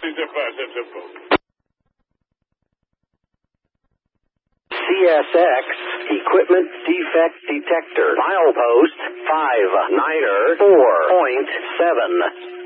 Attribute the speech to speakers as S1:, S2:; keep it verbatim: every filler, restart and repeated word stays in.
S1: Simple, c'est simple.
S2: C S X Equipment Defect Detector. Milepost five niner four point seven.